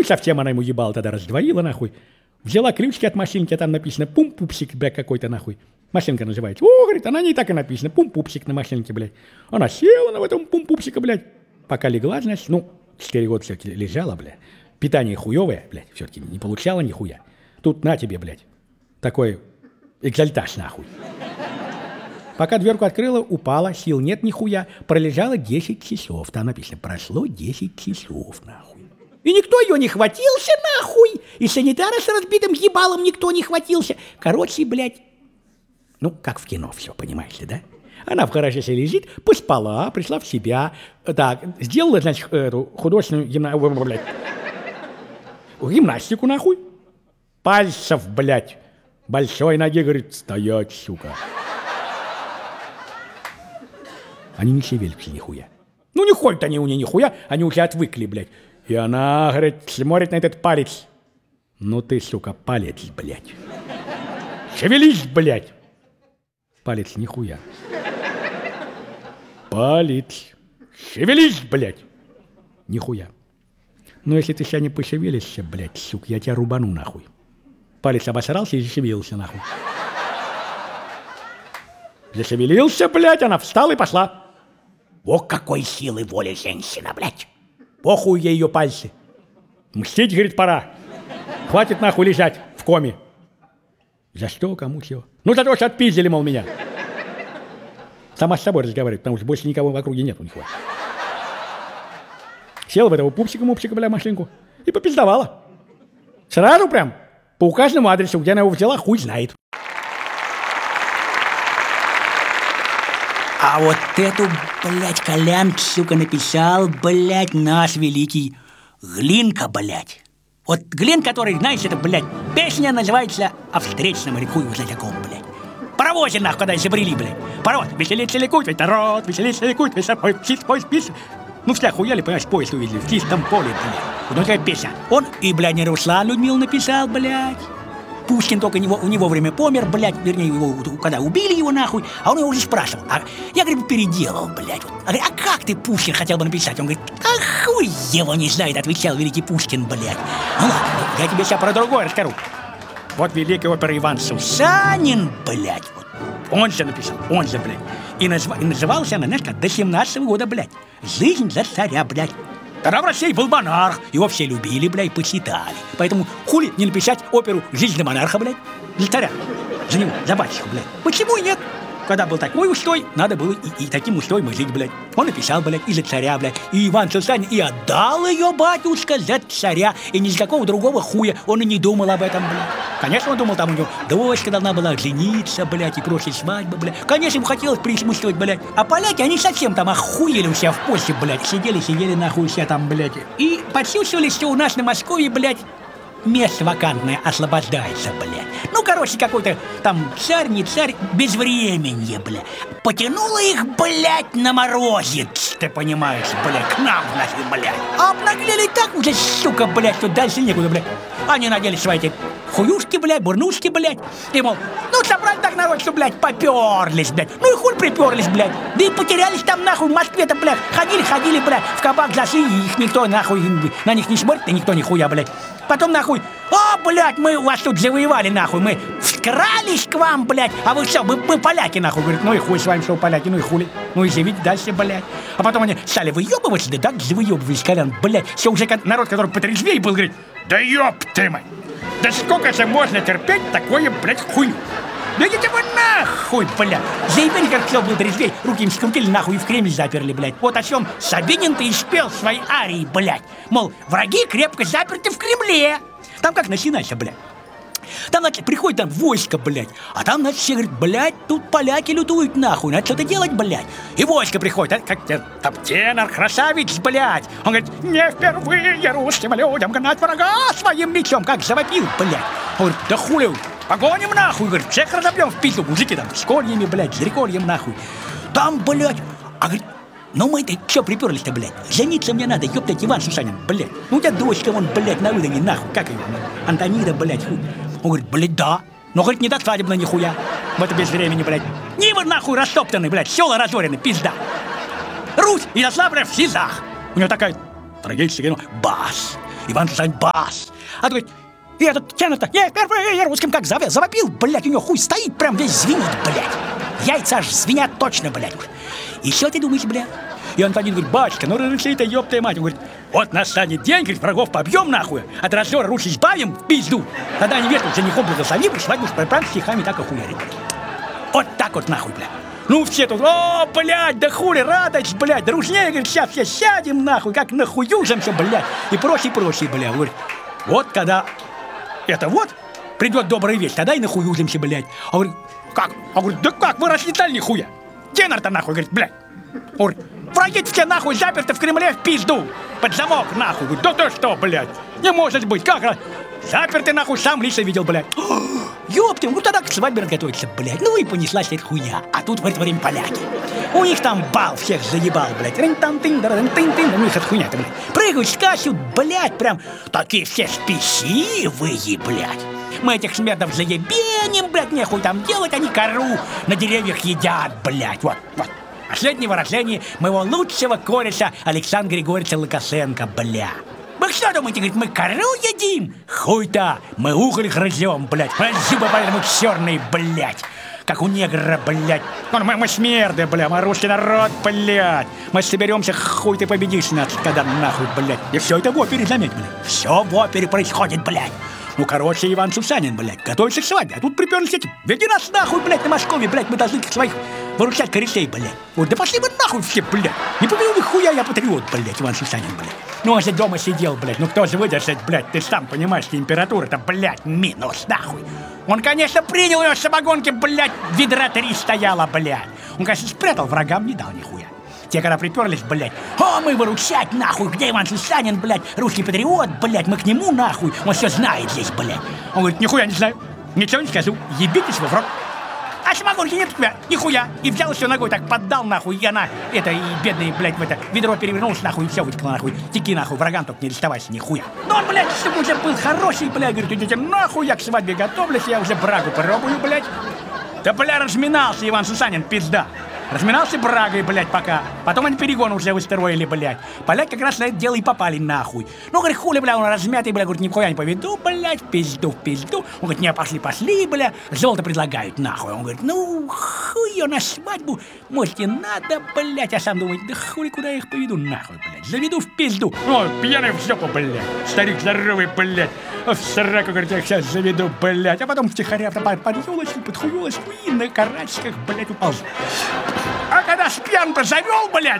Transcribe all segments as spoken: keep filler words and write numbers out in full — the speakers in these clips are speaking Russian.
и совсем она ему ебала тогда раздвоила, нахуй. Взяла ключики от машинки, а там написано пум-пупсик, бля, какой-то, нахуй. Машинка называется. О, говорит, она не так и написано. Пум-пупсик на машинке, блядь. Она села на этом пум-пупсика, блядь. Пока легла, значит, ну, четыре года все-таки лежала, блядь. Питание хуевое, блядь, все-таки не получала нихуя. Тут на тебе, блядь, такой экзальтаж, нахуй. Пока дверку открыла, упала, сил нет нихуя. Пролежала десять часов. Там написано, прошло десять часов, нахуй. И никто ее не хватился, нахуй. И санитара с разбитым ебалом никто не хватился. Короче, блядь, ну, как в кино все, понимаете, да? Она в гараже себе лежит, поспала, пришла в себя. Так, сделала, значит, эту художественную гимна... блядь, гимнастику, нахуй. Пальцев, блядь, большой ноги, говорит, стоять, сука. Они не шевелятся нихуя. Ну, не ходят они у нее нихуя, они уже отвыкли, блядь. И она, говорит, смотрит на этот палец. Ну ты, сука, палец, блядь. Шевелись, блядь. Палец нихуя. Палец. Шевелись, блядь. Нихуя. Ну, если ты сейчас не пошевелишься, блядь, сука, я тебя рубану, нахуй. Палец обосрался и зашевелился, нахуй. Зашевелился, блядь, она встала и пошла. О, какой силы воли женщина, блядь. Похуй ей ее пальцы. Мстить, говорит, пора. Хватит нахуй лежать в коме. За что, кому чего? Ну, за то, что отпиздили, мол, меня. Сама с собой разговаривает, потому что больше никого в округе нет у них. Села в этого пупсика-мупсика, бля, машинку и попиздовала. Сразу прям по указанному адресу, где она его взяла, хуй знает. А вот эту, блядь, Колян, сука, написал, блядь, наш великий Глинка, блядь. Вот Глин, который, знаешь, это, блядь, песня называется «О встречном реку и уже таком», блядь. Паровозе, нахуй, когда изобрели, блядь. Паровоз, веселится ликует, ведь народ, веселится ликует, весь собой, птиц, поезд, пись. Ну, все охуели, понимаешь, поезд увидели, в чистом поле, блядь. Вот такая песня. Он и, блядь, не Руслан Людмил написал, блядь. Пушкин только не, не вовремя помер, блядь, вернее, его, когда убили его, нахуй, а он его уже спрашивал. А я, говорит, переделал, блядь. Вот. А, а как ты, Пушкин, хотел бы написать? Он говорит, а хуй его не знает, отвечал великий Пушкин, блядь. Ну ладно, я тебе сейчас про другое расскажу. Вот великий опера Иван Сусанин, блядь, вот. Он же написал, он же, блядь. И, назва, и назывался она, знаешь, как до семнадцатого года, блядь. «Жизнь за царя», блядь. Тогда в России был монарх, его все любили, блядь, почитали. Поэтому хули не написать оперу «Жизнь за монарха», блядь, для царя, за него, за батюшку, блядь. Почему и нет? Когда был такой устой, надо было и, и таким устоем жить, блядь. Он написал, блядь, и за царя, блядь. И Иван Сусанин и отдал ее, батюшка, за царя. И ни с какого другого хуя он и не думал об этом, блядь. Конечно, он думал, там у него дочка должна была жениться, блядь, и прочая свадьба, блядь. Конечно, ему хотелось присутствовать, блядь. А поляки, они совсем там охуели у себя в Польше, блядь. Сидели, сидели нахуй все там, блядь. И почувствовали, что у нас на Москве, блядь, место вакантное освобождается, блядь. Ну, короче, какой-то там царь, не царь, безвременье, блядь. Потянуло их, блядь, на морозец, ты понимаешь, блядь, к нам, значит, блядь. А обнаглели так уже, сука, блядь, что дальше некуда, блядь. Они надели свои эти хуюшки, блядь, бурнушки, блядь. И, мол, ну, собрали так народ, что, блядь, поперлись, блядь. Ну и хуй приперлись, блядь. Да и потерялись там, нахуй, в Москве-то, блядь. Ходили, ходили, блядь, в кабак зашли, и их никто, нахуй, на них не смотрит, и никто нихуя, блядь. Потом, нахуй, о, блядь, мы вас тут завоевали, нахуй, мы вкрались к вам, блядь, а вы что, мы, мы поляки, нахуй, говорит, ну и хуй с вами, что поляки, ну и хули, ну и живите дальше, блядь. А потом они стали выебываться, да так завыебывались, Колян, блядь, все уже народ, который потрезвее был, говорит, да ёб ты мой, да сколько же можно терпеть такое, блядь, хуйню? Да идите вы нахуй, блядь. Заебали, как кто был трезвей, руки им скрутили нахуй и в Кремль заперли, блядь. Вот о чем Сабинин-то и спел свои арии, блядь. Мол, враги крепко заперты в Кремле. Там как начинается, блядь. Там, значит, приходит там войско, блядь. А там, значит, все говорят, блядь, тут поляки лютуют, нахуй. Надо что-то делать, блядь. И войско приходит, а, как там тенор, красавец, блядь. Он говорит, не впервые русским людям гнать врага своим мечом, как завопил, блядь. Он говорит, да хули, погоним, нахуй, говорит, всех разобьем в пизду, мужики там, с кольями, блядь, с рекольем, нахуй. Там, блядь, а говорит, ну мы-то что приперлись-то, блядь? Жениться мне надо, ёптать, Иван Сусанин, блядь. Ну у тебя дочка, вон, блядь, на выдане, нахуй, как ее, Антонида, блядь, хуй. Он говорит, блядь, да. Но, говорит, не до свадебно нихуя. В это без времени, блядь. Нивы, нахуй, растоптаны, блядь, села разорены, пизда. Русь, Ярославля в СИЗах. У него такая трагическая, ну, бас. Иван Сусанин бас. А говорит, и этот тянет-то, я впервые русским как завопил, блядь, у него хуй стоит, прям весь звенит, блядь. Яйца аж звенят точно, блядь. И что ты думаешь, блядь? И Антонин говорит, батюшка, ну разреши-то, ёптая мать. Он говорит, вот настанет день, говорит, врагов побьем нахуй, от раздора Русь избавим в пизду. Тогда они верят, женихом благослови, свадьбу с прям стихами так и хуярит. Вот так вот нахуй, блядь. Ну все тут, о, блядь, да хули, радость, блядь, дружнее, говорит, сейчас все сядем нахуй, как нахуюжимся, блядь, и прочее, прочее, блядь. Он говорит, вот когда это вот придет добрая вещь, тогда и нахуюжимся, блядь. А он говорит, как? А он говорит, да как, вы расследали нихуя? Тенор-то нахуй, говорит, блядь. Он говорит, враги все нахуй заперты в Кремле в пизду, под замок нахуй. Говорит, да ты что, блядь, не может быть, как? Заперты нахуй, сам лично видел, блядь. Ёпты, ну тогда к свадьбе разготовиться, блядь. Ну и понеслась эта хуйня. А тут в это время поляки. У них там бал всех заебал, блядь. Рин-тан-тын-да-рин-тын-тын. У них эта хуйня-то, блядь. Прыгают, скачут, блядь, прям такие все спесивые, блядь. Мы этих смердов заебеним, блядь, нехуй там делать, они кору на деревьях едят, блядь. Вот, вот. Последнее выражение моего лучшего кореша Александра Григорьевича Лукашенко, бля. Вы что думаете, говорит, мы кору едим? Хуй-то, мы уголь грызем, блядь. Зубы поэтому черные, блядь. Как у негра, блядь. Мы, мы смерды, блядь, мы русский народ, блядь. Мы соберемся, хуй ты победишь нас, когда нахуй, блядь. И все это в опере, заметь, блядь. Все в опере происходит, блядь. Ну, короче, Иван Сусанин, блядь, готовится к свадьбе. А тут приперлись эти. Веди нас нахуй, блядь, на Москве, блядь, мы должны своих выручать корешей, блядь. Вот, да пошли вы нахуй все, блядь. Не поверил нихуя, я патриот, блядь, Иван Сусанин, блядь. Ну, он же дома сидел, блядь. Ну, кто же выдержит, блядь, ты сам понимаешь, температура-то, блядь, минус, нахуй. Он, конечно, принял ее с самогонки, блядь, ведра три стояла, блядь. Он, конечно, спрятал, врагам не дал нихуя. Те, когда приперлись, блядь, о, мы выручать, нахуй, где Иван Сусанин, блядь, русский патриот, блядь, мы к нему, нахуй, он все знает здесь, блядь. Он говорит, нихуя не знаю, ничего не скажу, ебитесь вы в рот. А самогонки нет у тебя, нихуя. И взял все ногой, так поддал, нахуй, и она, это, и бедный, блядь, в это, ведро перевернулся, нахуй, и все вытекло, нахуй. Теки, нахуй, врагам только не доставайся, нихуя. Но он, блядь, чтобы уже был хороший, блядь, говорит, идите нахуй, я к свадьбе готовлюсь, я уже брагу пробую, блядь. Да, бля, разминался Иван Сусанин, пизда. Разминался брагой, блядь, пока. Потом они перегон уже выстроили, блядь. Поляки как раз на это дело и попали нахуй. Ну, говорит, хули, бля, он размятый, бля, говорит, нихуя не поведу, блядь, в пизду, в пизду. Он говорит, не, пошли, пошли, бля, золото предлагают, нахуй. Он говорит, ну, хуй ее на свадьбу, может, и надо, блядь. А сам думает, да хули, куда я их поведу, нахуй, блядь. Заведу в пизду. Ой, пьяный в жопу, блядь. Старик здоровый, блядь. В сраку, говорит, я их сейчас заведу, блядь. А потом втихаря под елочку, под хуёлочку и на карачках, блядь, упал. А когда спьян-то завел, блядь,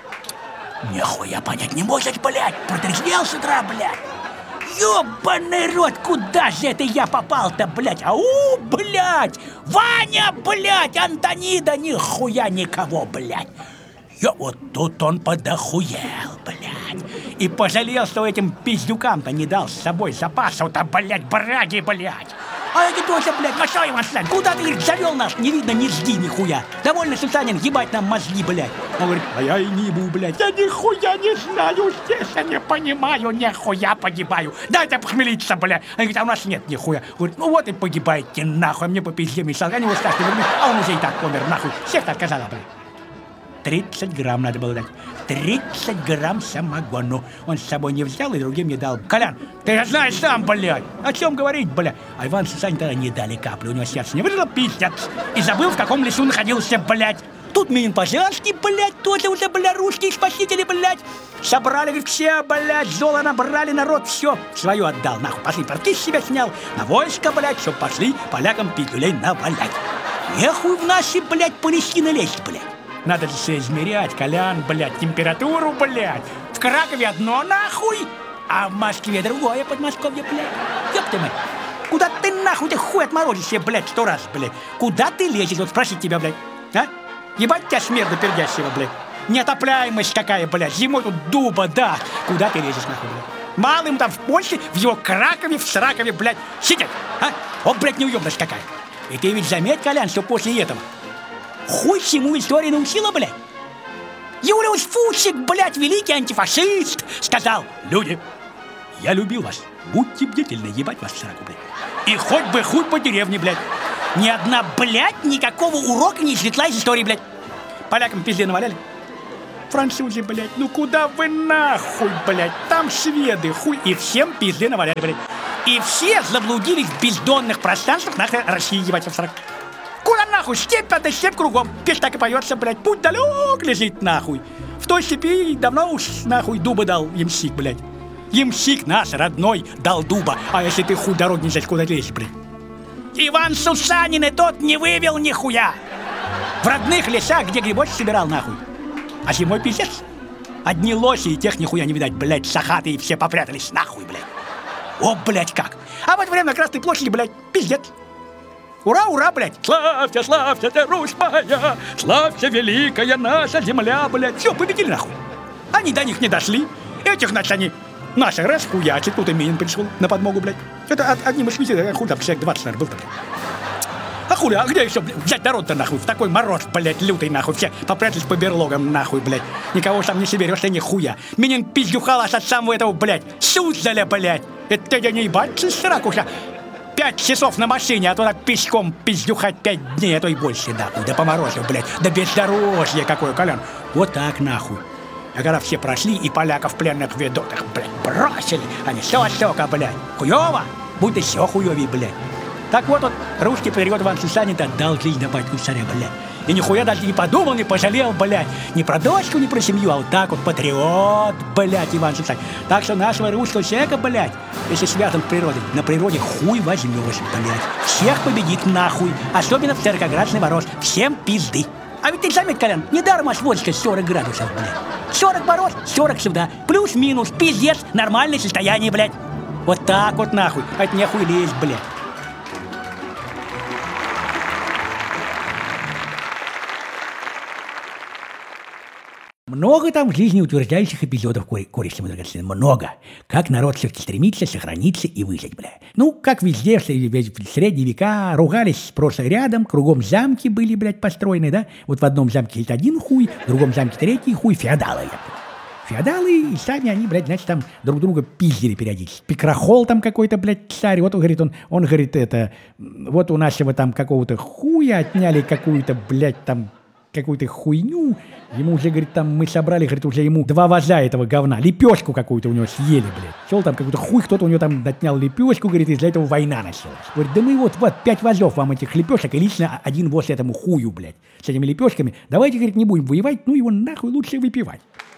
нихуя понять не может, блядь, протрезвел с утра, блядь. Ёбаный рот, куда же это я попал-то, блядь? Ау, блядь, Ваня, блядь, Антонида, нихуя никого, блядь. Я вот тут он подохуел, блядь. И пожалел, что этим пиздюкам-то не дал с собой запасов-то, блядь, браги, блядь. А эти тоже, блядь, ну что, Иван Сусанин, куда ты, говорит, завел нас? Не видно, не жди нихуя. Довольно, Сусанин, ебать нам мозги, блядь. Он говорит, а я и не ебу, блядь. Я нихуя не знаю, здесь я не понимаю, нихуя погибаю. Дайте похмелиться, блядь. Они говорят, а у нас нет нихуя. Говорит, ну вот и погибайте, нахуй, мне по пизде мешал. Они его страшно вернули, а он уже и так помер, нахуй. Всех отказала, блядь. тридцать грамм надо было дать. тридцать грамм самогону. Он с собой не взял и другим не дал. Колян, ты же знаешь сам, блядь. О чем говорить, блядь? А Иван Сусанин тогда не дали капли. У него сердце не выжило, пиздец. И забыл, в каком лесу находился, блядь. Тут Минин-Пожарский, блядь, тоже уже, блядь, русские спасители, блядь. Собрали, говорит, все, блядь, золо набрали, народ, все, свое отдал, нахуй. Пошли, порты с себя снял, на войско, блядь, чтоб пошли полякам пиздюлей навалять. Нехуй в наши, блядь, Палестины лезть, блядь. Надо же все измерять, Колян, блядь, температуру, блядь. В Кракове одно, нахуй, а в Москве другое, Подмосковье, блядь. Ёб ты мать. Куда ты, нахуй, ты хуй отморозишься, блядь, сто раз, блядь. Куда ты лезешь, вот спросить тебя, блядь, а? Ебать тебя смерду пердящего, блядь. Неотопляемость какая, блядь. Зимой тут дуба, да. Куда ты лезешь, нахуй, блядь? Малым там в Польше, в его Кракове, в Сракове, блядь, сидят, а? Вот, блядь, неуемность какая. И ты ведь заметь, Колян, что после этого хуй всему история научила, блядь. Юлиус Фучик, блядь, великий антифашист, сказал: люди, я любил вас, будьте бдительны, ебать вас в сраку, блядь. И хоть бы хуй по деревне, блядь. Ни одна, блядь, никакого урока не извлекла из истории, блядь. Полякам пизды наваляли. французы, блядь, ну куда вы нахуй, блядь, там шведы, хуй, и всем пизды наваляли, блядь. И все заблудились в бездонных пространствах нахуй России, ебать, в сорок. Куда нахуй, степь, это степь кругом, песня так и поется, блядь, путь далек лежит, нахуй. В той степи давно уж, нахуй, дуба дал ямщик, блядь. Ямщик наш, родной, дал дуба, а если ты хуй дороги не знаешь, куда лезешь, блядь. Иван Сусанин и тот не вывел нихуя. В родных лесах, где грибочек собирал, нахуй. А зимой пиздец. Одни лоси, и тех нихуя не видать, блядь, сахатые все попрятались, нахуй, блядь. О, блядь, как. А в это время на Красной площади, блядь, пиздец. Ура, ура, блядь. Славься, славься ты, Русь моя, славься, великая наша земля, блядь. Все, победили, нахуй. Они до них не дошли. Этих, значит, они... Наши расхуячат, тут и Минин пришел на подмогу, блядь. Это от, одним из швейцаров, хуй там, человек двадцать, наверное, был-то, блядь. А хули, а где еще, блядь, взять народ-то, нахуй? В такой мороз, блядь, лютый, нахуй. Все попрятались по берлогам, нахуй, блядь. Никого там не соберешь, ни хуя. Минин пиздюхалась от самого этого, блядь, Суздаля, блядь. Это я не ебать, сракуша. Пять часов на машине, а то так пешком пиздюхать пять дней, а то и больше, нахуй. Да по морозу, блядь, да бездорожье какое, Колян. Вот так, нахуй. А когда все прошли и поляков пленных ведут их, блядь, бросили, они все столько, блядь, хуёво, будто все хуёвей, блядь. Так вот, вот русский патриот Иван Сусанин отдал жизнь на батьку царя, блядь. И нихуя даже не подумал, не пожалел, блядь, ни про дочку, ни про семью, а вот так вот патриот, блядь, Иван Сусанин. Так что нашего русского человека, блядь, если связан с природой, на природе хуй возьмешь, блядь. Всех победит нахуй, особенно в церкоградский мороз, всем пизды. А ведь ты заметь, Колян, недаром аж водочка сорок градусов, блядь. сорок мороз, сорок сюда, плюс-минус, пиздец, нормальное состояние, блядь. Вот так вот нахуй, от нехуй лезть, блядь. Много там в жизни утверждающих эпизодов, корешки драгоценные, много. Как народ все-таки стремится сохраниться и выжить, бля. Ну, как везде, в средние века ругались просто рядом, кругом замки были, блядь, построены, да? Вот в одном замке есть один хуй, в другом замке третий хуй, феодалы. Феодалы, и сами они, блядь, значит, там друг друга пиздили периодически. Пикрахол там какой-то, блядь, царь, вот он говорит, он, он говорит, это, вот у нашего там какого-то хуя отняли какую-то, блядь, там, какую-то хуйню, ему уже, говорит, там, мы собрали, говорит, уже ему два ваза этого говна, лепешку какую-то у него съели, блядь. Шел там какой-то хуй, кто-то у него там отнял лепешку, говорит, из-за этого война началась. Говорит, да мы вот, вот, пять вазов вам этих лепешек, и лично один воз этому хую, блядь, с этими лепешками. Давайте, говорит, не будем воевать, ну его нахуй лучше выпивать.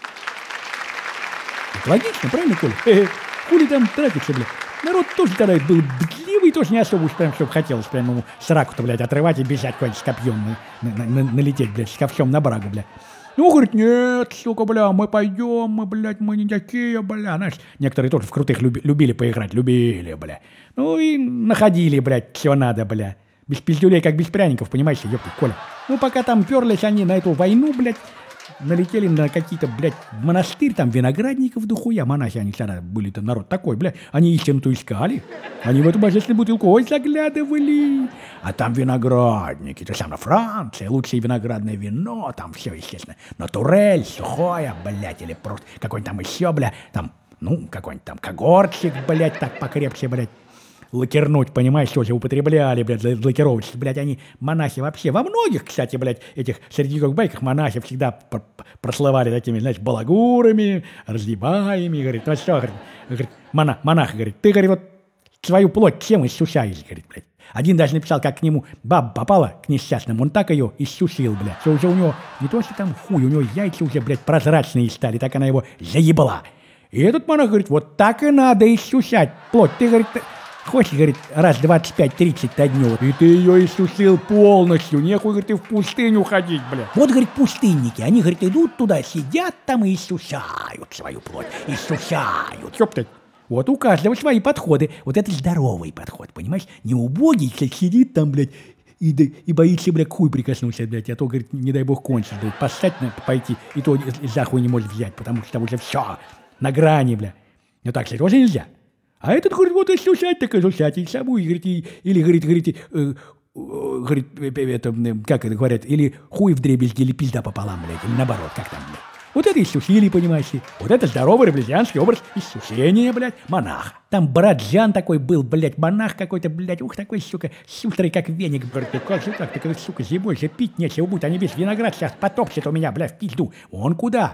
Это логично, правильно, Коля? Э-э, хули там тратится, блядь. Народ тоже тогда был бдливый, тоже не особо уж прям, чтобы хотелось прям ему сраку-то, блядь, отрывать и бежать куда-нибудь с копьем, на, на, на, налететь, блядь, с ковшом на брагу, блядь. Ну, говорит, нет, сука, бля, мы пойдем, мы, блядь, мы не такие, бля. Знаешь, некоторые тоже в крутых люби, любили поиграть, любили, бля. Ну, и находили, блядь, все надо, бля. Без пиздюлей, как без пряников, понимаешь, ёпта, Коля. Ну, пока там перлись они на эту войну, блядь, налетели на какие-то, блядь, монастырь, там виноградников дохуя, монахи, они всегда были-то народ такой, блядь, они истину-то искали, они в эту божественную бутылку, ой, заглядывали, а там виноградники, то самое Франция, лучшее виноградное вино, там все, естественно, натурель, сухое, блядь, или просто какой-нибудь там еще, блядь, там, ну, какой-нибудь там когортчик, блядь, так покрепче, блядь. Лакернуть, понимаешь, тоже употребляли, блядь, лакировщики, блядь, они, монахи вообще, во многих, кстати, блядь, этих средневековых монахи всегда пр- прославали такими, знаешь, балагурами, разъебаями, говорит, ну что, говорит, говорит монах, монах, говорит, ты, говорит, вот свою плоть чем иссушаешь, говорит, блядь. Один даже написал, как к нему баба попала к несчастному, он так ее иссушил, блядь, что уже у него, не то что там хуй, у него яйца уже, блядь, прозрачные стали, так она его заебала. И этот монах говорит, вот так и надо иссушать плоть, ты, говорит, хочешь, говорит, раз двадцать пять тридцать на дню, и ты ее иссушил полностью, нехуй, говорит, ты в пустыню ходить, бля. Вот, говорит, пустынники, они, говорит, идут туда, сидят там и иссушают свою плоть, иссушают. Ёптать. Вот у каждого свои подходы, вот это здоровый подход, понимаешь? Не убогий, как сидит там, блядь, и, да, и боится, блядь, хуй прикоснуться, блядь, а то, говорит, не дай бог кончить, блядь, поссать, пойти, и то за хуй не может взять, потому что там уже все на грани, бля. Но так, кстати, тоже нельзя. А этот, говорит, вот иссушать, так иссушать, и собой, говорит, и, или, говорит, говорит, э, э, говорит, это, как это говорят, или хуй вдребезги, или пизда пополам, блядь, или наоборот, как там, блядь. Вот это иссушили, понимаешь, вот это здоровый реблезианский образ иссушения, блядь, монаха. Там брат Жан такой был, блядь, монах какой-то, блядь, ух, такой, сука, шустрый, как веник, говорит, как же так, такой, сука, зимой же пить нечего будет, они весь виноград сейчас потопчет у меня, блядь, в пизду. Он куда?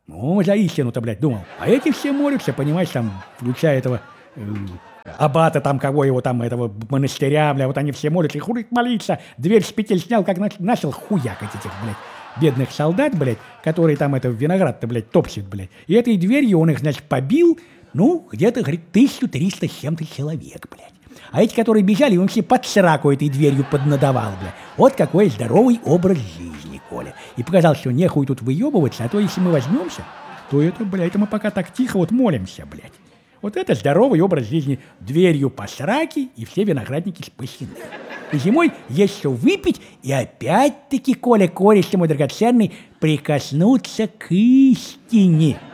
Ну, за истину-то, блядь, думал. А эти все молятся, понимаешь, там, включая этого э, аббата, там, кого его там, этого монастыря, бля, вот они все молятся, и хуй молиться, дверь с петель снял, как начал, начал хуякать этих, блядь, бедных солдат, блядь, которые там, это, виноград-то, блядь, топсит, блядь. И этой дверью он их, значит, побил, ну, где-то, говорит, тысячу триста с чем-то человек, блядь. А эти, которые бежали, он все под сраку этой дверью поднадавал, бля. Вот какой здоровый образ жизни, Коля. И показал, что нехуй тут выебываться, а то если мы возьмемся, то это, бля, это мы пока так тихо вот молимся, блядь. Вот это здоровый образ жизни. Дверью по сраке, и все виноградники спасены. И зимой есть что выпить, и опять-таки, Коля, кореш мой драгоценный, прикоснуться к истине.